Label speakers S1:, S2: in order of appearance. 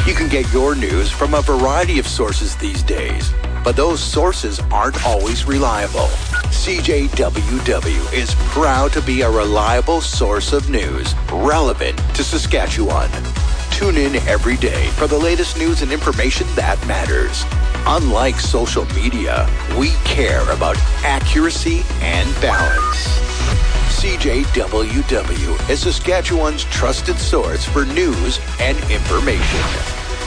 S1: You can get your news from a variety of sources these days, but those sources aren't always reliable. CJWW is proud to be a reliable source of news relevant to Saskatchewan. Tune in every day for the latest news and information that matters. Unlike social media, we care about accuracy and balance. CJWW is Saskatchewan's trusted source for news and information.